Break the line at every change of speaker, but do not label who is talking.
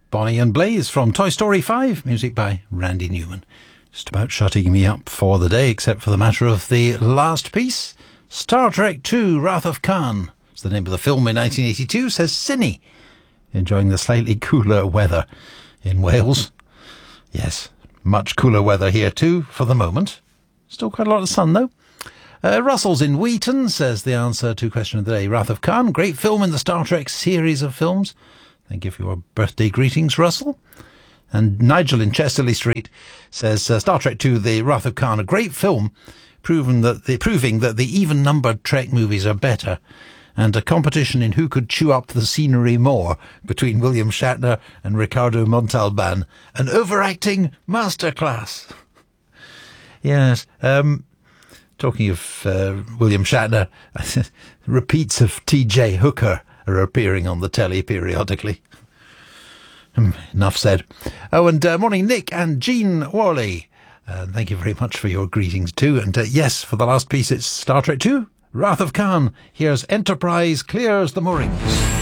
Bonnie and Blaze from Toy Story 5, music by Randy Newman. Just about shutting me up for the day, except for the matter of the last piece. Star Trek II, Wrath of Khan. It's the name of the film in 1982, says Cinny. Enjoying the slightly cooler weather in Wales. Yes, much cooler weather here too, for the moment. Still quite a lot of sun, though. Russell's in Wheaton says the answer to question of the day. Wrath of Khan, great film in the Star Trek series of films. Thank you for your birthday greetings, Russell. And Nigel in Chesterley Street says Star Trek II, The Wrath of Khan, a great film, proving that the even-numbered Trek movies are better, and a competition in who could chew up the scenery more between William Shatner and Ricardo Montalban. An overacting masterclass. Yes. Talking of William Shatner, repeats of T.J. Hooker are appearing on the telly periodically. Enough said. Oh, and morning, Nick and Jean Worley. Thank you very much for your greetings too. And yes, for the last piece, it's Star Trek II, Wrath of Khan. Here's Enterprise Clears the Moorings.